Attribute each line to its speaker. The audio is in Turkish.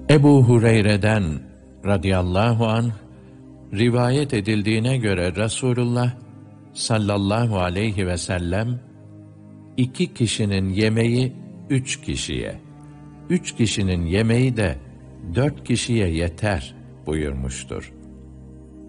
Speaker 1: Ebu Hureyre'den radıyallahu anh rivayet edildiğine göre Resulullah sallallahu aleyhi ve sellem 2 kişinin yemeği 3 kişiye, 3 kişinin yemeği de 4 kişiye yeter buyurmuştur.